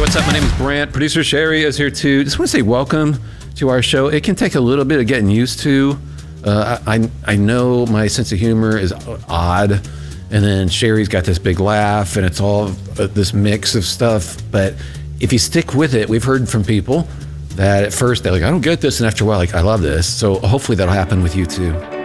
What's up? My name is Brant. Producer Sherry is here too. Just want to say welcome to our show. It can take a little bit of getting used to. I know my sense of humor is odd, and then Sherry's got this big laugh, and it's all this mix of stuff. But if you stick with it, we've heard from people that at first they're like, I don't get this, and after a while, like, I love this. So hopefully that'll happen with you too.